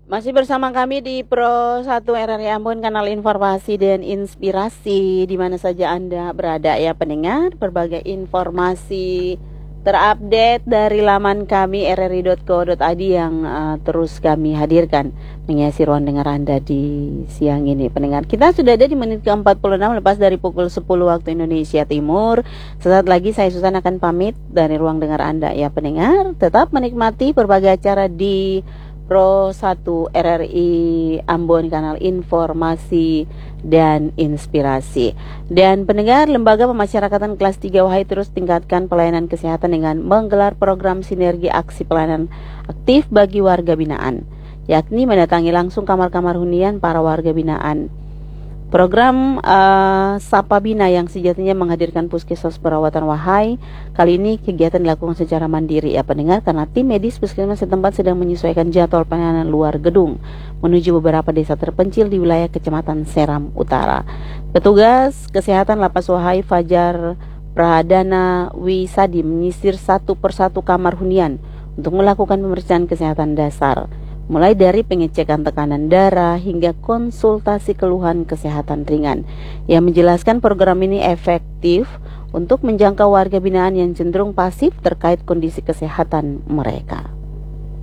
Masih bersama kami di Pro 1 RRI Ambon, kanal informasi dan inspirasi di mana saja Anda berada ya pendengar. Berbagai informasi terupdate dari laman kami rri.co.id yang terus kami hadirkan menghiasi ruang dengar Anda di siang ini pendengar. Kita sudah ada di menit ke-46 lepas dari pukul 10 waktu Indonesia Timur. Sesaat lagi saya Susan akan pamit dari ruang dengar Anda ya pendengar. Tetap menikmati berbagai acara di Pro 1 RRI Ambon, kanal informasi dan inspirasi. Dan pendengar, Lembaga Pemasyarakatan kelas 3 Wahai terus tingkatkan pelayanan kesehatan dengan menggelar program sinergi aksi pelayanan aktif bagi warga binaan, yakni mendatangi langsung kamar-kamar hunian para warga binaan. Program Sapa Bina yang sejatinya menghadirkan puskesmas perawatan Wahai, kali ini kegiatan dilakukan secara mandiri ya pendengar, karena tim medis puskesmas setempat sedang menyesuaikan jadwal penanganan luar gedung menuju beberapa desa terpencil di wilayah Kecamatan Seram Utara. Petugas kesehatan Lapas Wahai Fajar Pradana Wisadi menyisir satu persatu kamar hunian untuk melakukan pemeriksaan kesehatan dasar, mulai dari pengecekan tekanan darah hingga konsultasi keluhan kesehatan ringan. Yang menjelaskan program ini efektif untuk menjangkau warga binaan yang cenderung pasif terkait kondisi kesehatan mereka.